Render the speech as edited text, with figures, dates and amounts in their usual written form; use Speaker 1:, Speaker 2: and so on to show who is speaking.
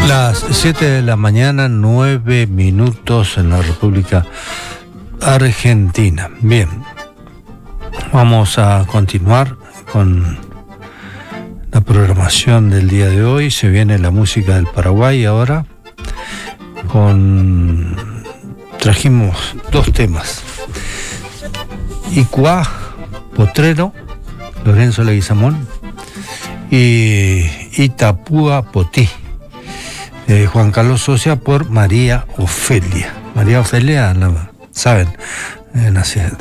Speaker 1: Las 7 de la mañana, 9 minutos en la República Argentina. Bien, vamos a continuar con la programación del día de hoy. Se viene la música del Paraguay ahora. Trajimos dos temas. Icuá, Potrero, Lorenzo Leguizamón, y Itapúa Potí, Juan Carlos Socia, por María Ofelia. María Ofelia, ¿saben?